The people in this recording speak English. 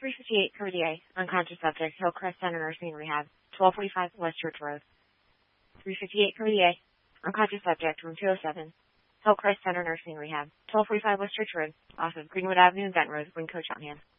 358 Cartier, unconscious subject, Hillcrest Center Nursing and Rehab, 1245 West Church Road. 358 Cartier, unconscious subject, room 207, Hillcrest Center Nursing and Rehab, 1245 West Church Road, off of Greenwood Avenue and Benton Road, Wingcoach, Cheltenham.